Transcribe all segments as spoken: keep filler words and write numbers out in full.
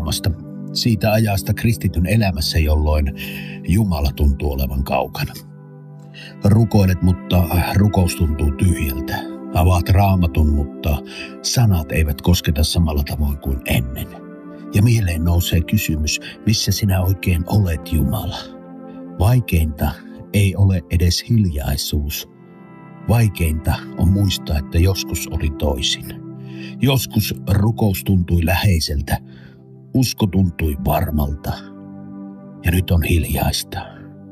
sanomasta, siitä ajasta kristityn elämässä, jolloin Jumala tuntuu olevan kaukana. Rukoilet, mutta rukous tuntuu tyhjältä. Avaat raamatun, mutta sanat eivät kosketa samalla tavoin kuin ennen. Ja mieleen nousee kysymys, missä sinä oikein olet, Jumala? Vaikeinta ei ole edes hiljaisuus. Vaikeinta on muistaa, että joskus oli toisin. Joskus rukous tuntui läheiseltä, usko tuntui varmalta ja nyt on hiljaista.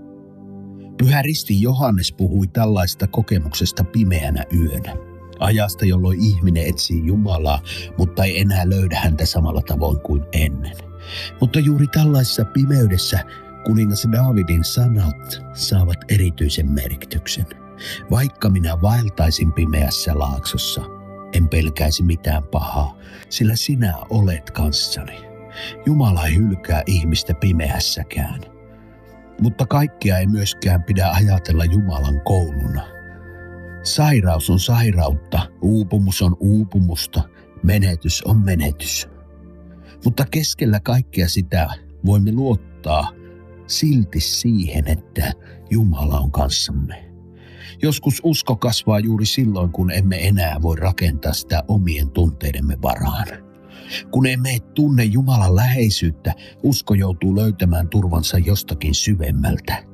Pyhä Risti Johannes puhui tällaista kokemuksesta pimeänä yönä. Ajasta, jolloin ihminen etsii Jumalaa, mutta ei enää löydä häntä samalla tavoin kuin ennen. Mutta juuri tällaisessa pimeydessä kuningas Daavidin sanat saavat erityisen merkityksen. Vaikka minä vaeltaisin pimeässä laaksossa, en pelkäisi mitään pahaa, sillä sinä olet kanssani. Jumala ei hylkää ihmistä pimeässäkään. Mutta kaikkia ei myöskään pidä ajatella Jumalan kouluna. Sairaus on sairautta, uupumus on uupumusta, menetys on menetys. Mutta keskellä kaikkea sitä voimme luottaa silti siihen, että Jumala on kanssamme. Joskus usko kasvaa juuri silloin, kun emme enää voi rakentaa sitä omien tunteidemme varaan. Kun emme tunne Jumalan läheisyyttä, usko joutuu löytämään turvansa jostakin syvemmältä.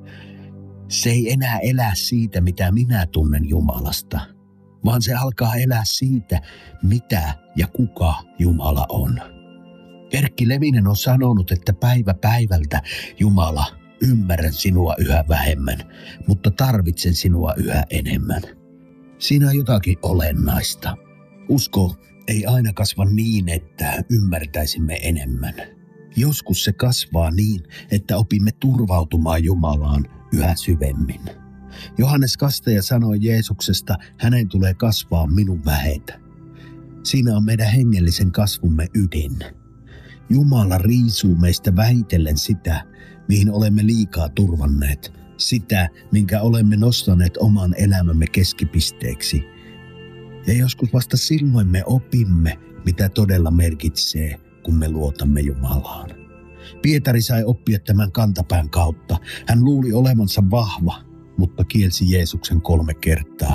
Se ei enää elä siitä, mitä minä tunnen Jumalasta, vaan se alkaa elää siitä, mitä ja kuka Jumala on. Erkki Levinen on sanonut, että päivä päivältä Jumala, ymmärrän sinua yhä vähemmän, mutta tarvitsen sinua yhä enemmän. Siinä on jotakin olennaista. Usko ei aina kasva niin, että ymmärtäisimme enemmän. Joskus se kasvaa niin, että opimme turvautumaan Jumalaan yhä syvemmin. Johannes Kastaja sanoi Jeesuksesta, hänen tulee kasvaa minun vähetä. Siinä on meidän hengellisen kasvumme ydin. Jumala riisuu meistä vähitellen sitä, mihin olemme liikaa turvanneet, sitä, minkä olemme nostaneet oman elämämme keskipisteeksi. Ja joskus vasta silloin me opimme, mitä todella merkitsee, kun me luotamme Jumalaan. Pietari sai oppia tämän kantapään kautta. Hän luuli olevansa vahva, mutta kielsi Jeesuksen kolme kertaa.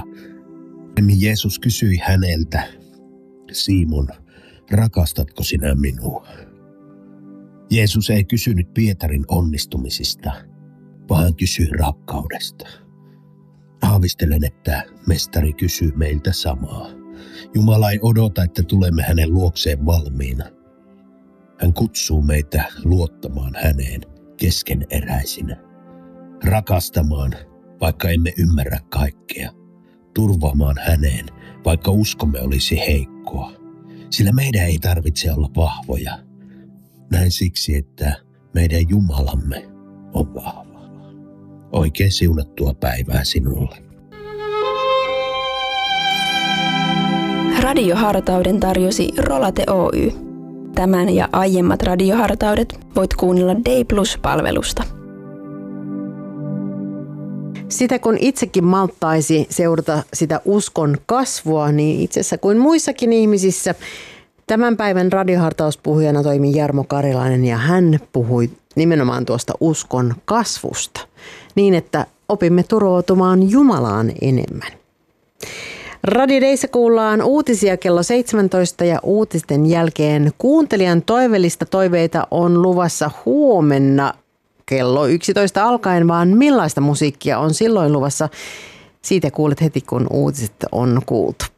Jeesus kysyi häneltä, Simon, rakastatko sinä minua? Jeesus ei kysynyt Pietarin onnistumisista, vaan hän kysyi rakkaudesta. Aavistelen, että mestari kysyy meiltä samaa. Jumala ei odota, että tulemme hänen luokseen valmiina. Hän kutsuu meitä luottamaan häneen keskeneräisinä. Rakastamaan, vaikka emme ymmärrä kaikkea. Turvaamaan häneen, vaikka uskomme olisi heikkoa. Sillä meidän ei tarvitse olla vahvoja. Näin siksi, että meidän Jumalamme on vahva. Oikein siunattua päivää sinulle. Radiohartauden tarjosi Rolate Oy. Tämän ja aiemmat radiohartaudet voit kuunnella Day Plus-palvelusta. Sitä kun itsekin malttaisi seurata sitä uskon kasvua, niin itse asiassa kuin muissakin ihmisissä. Tämän päivän radiohartauspuhujana toimi Jarmo Karilainen ja hän puhui nimenomaan tuosta uskon kasvusta niin, että opimme turvautumaan Jumalaan enemmän. Radio Dayssä kuullaan uutisia kello seitsemäntoista ja uutisten jälkeen kuuntelijan toiveellista toiveita on luvassa huomenna kello yksitoista alkaen, vaan millaista musiikkia on silloin luvassa? Siitä kuulet heti, kun uutiset on kuultu.